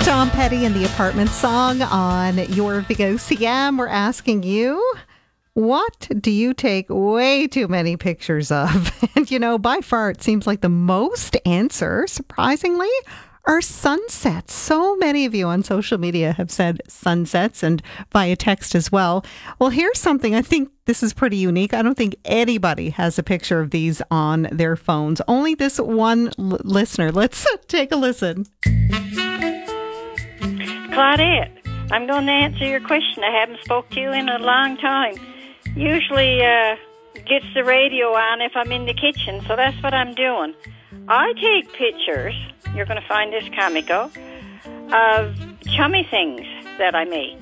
Tom Petty and the Apartment Song on your VOCM. We're asking you, what do you take way too many pictures of? And, by far, it seems like the most answer, surprisingly, are sunsets. So many of you on social media have said sunsets and via text as well. Well, here's something. I think this is pretty unique. I don't think anybody has a picture of these on their phones. Only this one listener. Let's take a listen. Claudette, I'm going to answer your question. I haven't spoke to you in a long time. Usually gets the radio on if I'm in the kitchen, so that's what I'm doing. I take pictures, you're going to find this comical, of chummy things that I make.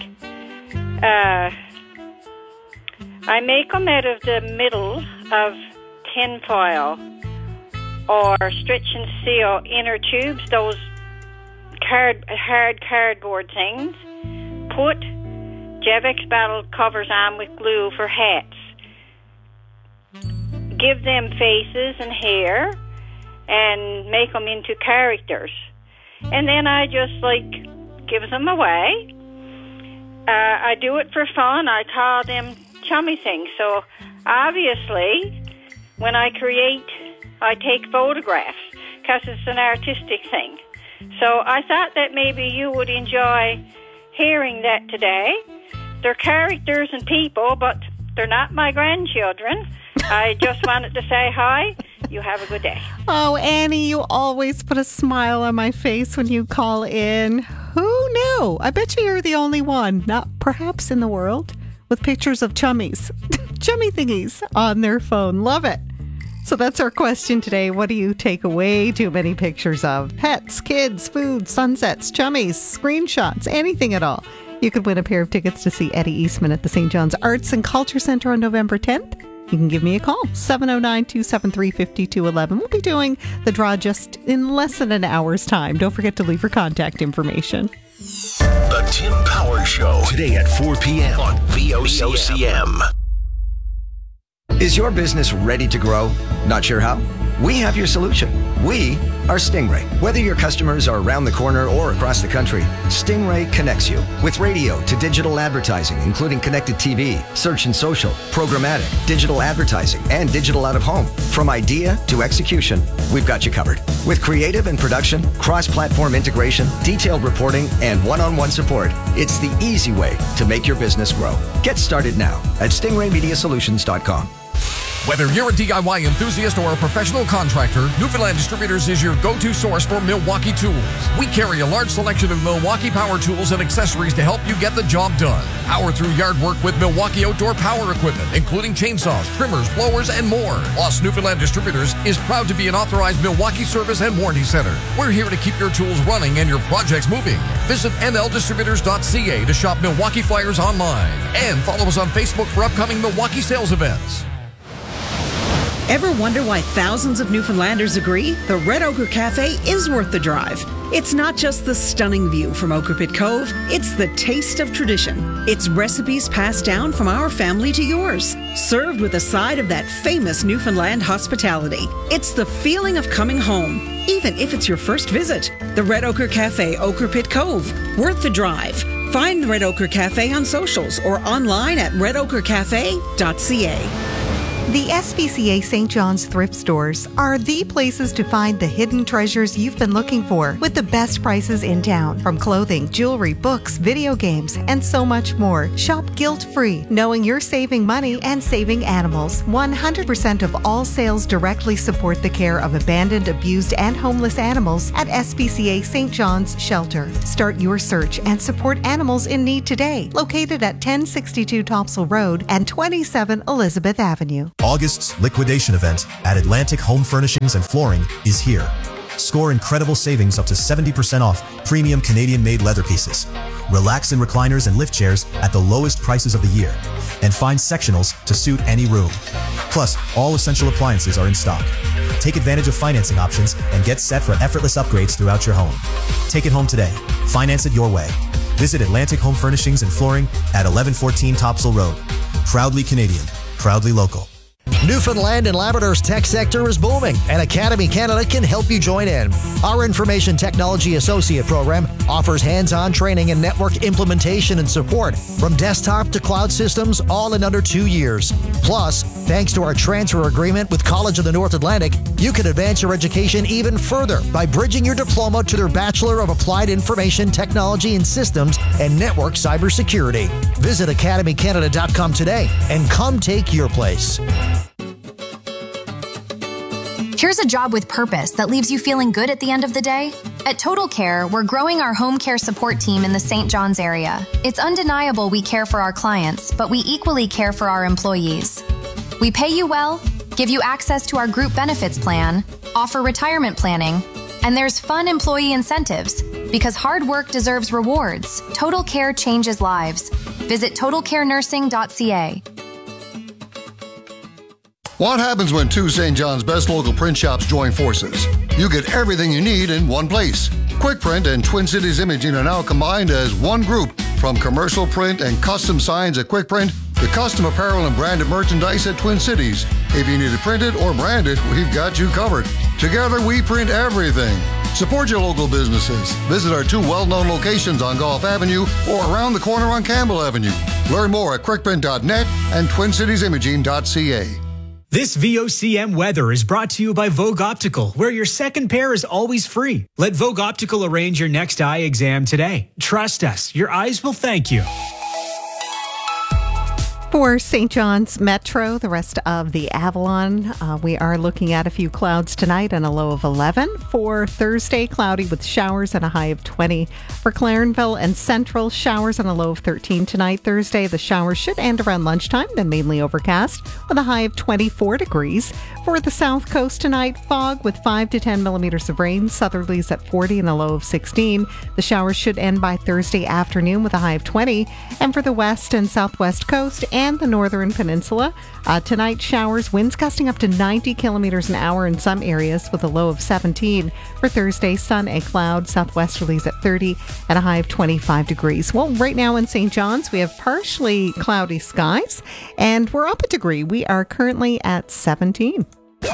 I make them out of the middle of tin foil or stretch and seal inner tubes, those hard cardboard things. Put Jevex bottle covers on with glue for hats. Give them faces and hair and make them into characters. And then I just give them away. I do it for fun. I call them chummy things. So obviously when I create, I take photographs because it's an artistic thing. So I thought that maybe you would enjoy hearing that today. They're characters and people, but they're not my grandchildren. I just wanted to say hi. You have a good day. Oh, Annie, you always put a smile on my face when you call in. Who knew? I bet you're the only one, not perhaps in the world, with pictures of chummies, chummy thingies on their phone. Love it. So that's our question today. What do you take way too many pictures of? Pets, kids, food, sunsets, chummies, screenshots, anything at all. You could win a pair of tickets to see Eddie Eastman at the St. John's Arts and Culture Centre on November 10th. You can give me a call, 709-273-5211. We'll be doing the draw just in less than an hour's time. Don't forget to leave your contact information. The Tim Power Show, today at 4 p.m. on VOCM. Is your business ready to grow? Not sure how? We have your solution. We are Stingray. Whether your customers are around the corner or across the country, Stingray connects you with radio to digital advertising, including connected TV, search and social, programmatic, digital advertising, and digital out of home. From idea to execution, we've got you covered. With creative and production, cross-platform integration, detailed reporting, and one-on-one support, it's the easy way to make your business grow. Get started now at stingraymediasolutions.com. Whether you're a DIY enthusiast or a professional contractor, Newfoundland Distributors is your go-to source for Milwaukee tools. We carry a large selection of Milwaukee power tools and accessories to help you get the job done. Power through yard work with Milwaukee outdoor power equipment, including chainsaws, trimmers, blowers, and more. Plus, Newfoundland Distributors is proud to be an authorized Milwaukee service and warranty center. We're here to keep your tools running and your projects moving. Visit mldistributors.ca to shop Milwaukee flyers online. And follow us on Facebook for upcoming Milwaukee sales events. Ever wonder why thousands of Newfoundlanders agree the Red Ochre Cafe is worth the drive? It's not just the stunning view from Ochre Pit Cove, it's the taste of tradition. It's recipes passed down from our family to yours, served with a side of that famous Newfoundland hospitality. It's the feeling of coming home, even if it's your first visit. The Red Ochre Cafe, Ochre Pit Cove, worth the drive. Find the Red Ochre Cafe on socials or online at redochrecafe.ca. The SPCA St. John's thrift stores are the places to find the hidden treasures you've been looking for with the best prices in town. From clothing, jewelry, books, video games, and so much more. Shop guilt-free, knowing you're saving money and saving animals. 100% of all sales directly support the care of abandoned, abused, and homeless animals at SPCA St. John's Shelter. Start your search and support animals in need today. Located at 1062 Topsail Road and 27 Elizabeth Avenue. August's liquidation event at Atlantic Home Furnishings and Flooring is here. Score incredible savings up to 70% off premium Canadian-made leather pieces. Relax in recliners and lift chairs at the lowest prices of the year. And find sectionals to suit any room. Plus, all essential appliances are in stock. Take advantage of financing options and get set for effortless upgrades throughout your home. Take it home today. Finance it your way. Visit Atlantic Home Furnishings and Flooring at 1114 Topsail Road. Proudly Canadian. Proudly local. Newfoundland and Labrador's tech sector is booming, and Academy Canada can help you join in. Our Information Technology Associate program offers hands-on training in network implementation and support, from desktop to cloud systems, all in under 2 years. Plus, thanks to our transfer agreement with College of the North Atlantic, you can advance your education even further by bridging your diploma to their Bachelor of Applied Information Technology and Systems and Network Cybersecurity. Visit academycanada.com today and come take your place. Here's a job with purpose that leaves you feeling good at the end of the day. At Total Care, we're growing our home care support team in the St. John's area. It's undeniable we care for our clients, but we equally care for our employees. We pay you well, give you access to our group benefits plan, offer retirement planning, and there's fun employee incentives. Because hard work deserves rewards, Total Care changes lives. Visit totalcarenursing.ca. What happens when two St. John's best local print shops join forces? You get everything you need in one place. Quick Print and Twin Cities Imaging are now combined as one group, from commercial print and custom signs at Quick Print to custom apparel and branded merchandise at Twin Cities. If you need it printed or branded, we've got you covered. Together, we print everything. Support your local businesses. Visit our 2 well-known locations on Gulf Avenue or around the corner on Campbell Avenue. Learn more at quickprint.net and twincitiesimaging.ca. This VOCM weather is brought to you by Vogue Optical, where your second pair is always free. Let Vogue Optical arrange your next eye exam today. Trust us, your eyes will thank you. For St. John's Metro, the rest of the Avalon, we are looking at a few clouds tonight and a low of 11. For Thursday, cloudy with showers and a high of 20. For Clarenville and Central, showers and a low of 13 tonight. Thursday, the showers should end around lunchtime, then mainly overcast with a high of 24 degrees. For the South Coast tonight, fog with 5 to 10 millimeters of rain. Southerlies at 40 and a low of 16. The showers should end by Thursday afternoon with a high of 20. And for the West and Southwest Coast and the Northern Peninsula, tonight showers, winds gusting up to 90 kilometers an hour in some areas with a low of 17. For Thursday, sun and cloud, southwesterlies at 30 and a high of 25 degrees. Well, right now in St. John's, we have partially cloudy skies and we're up a degree. We are currently at 17.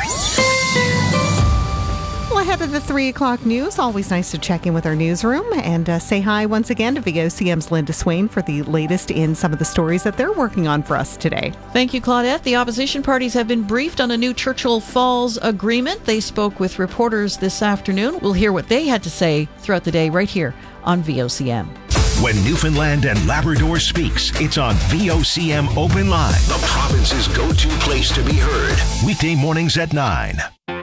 Well, ahead of the 3 o'clock news, always nice to check in with our newsroom and say hi once again to VOCM's Linda Swain for the latest in some of the stories that they're working on for us today. Thank you, Claudette. The opposition parties have been briefed on a new Churchill Falls agreement. They spoke with reporters this afternoon. We'll hear what they had to say throughout the day right here on VOCM. When Newfoundland and Labrador speaks, it's on VOCM Open Line, the province's go-to place to be heard. Weekday mornings at 9.